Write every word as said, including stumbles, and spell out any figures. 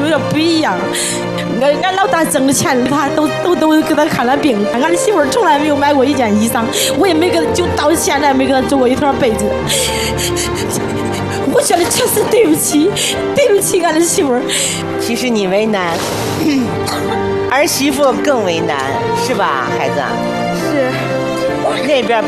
点不一样。俺俺老大挣的钱，他都都都给他看了病。俺媳妇从来没有买过一件衣裳，我也没给他，就到现在没给他做过一条被子。我觉得确实对不起，对不起俺的媳妇儿。 其实你为难，儿媳妇更为难，是吧，孩子？ 是。 那边